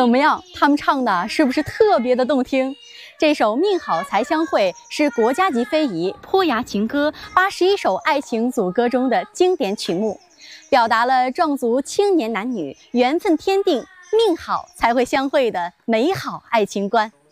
怎么样？他们唱的是不是特别的动听？这首《命好才相会》是国家级非遗坡牙情歌81首爱情组歌中的经典曲目，表达了壮族青年男女缘分天定、命好才会相会的美好爱情观。